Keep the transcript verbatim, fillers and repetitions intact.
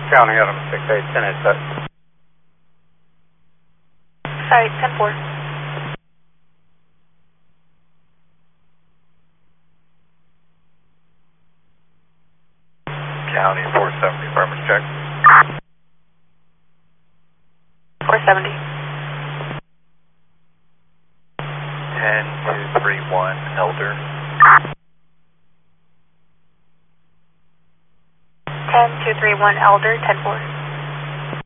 County Adam six eight, ten eight set. Site ten four. County four seventy, apartment check. four seventy. ten two three one, Elder. ten two three one Elder, ten four.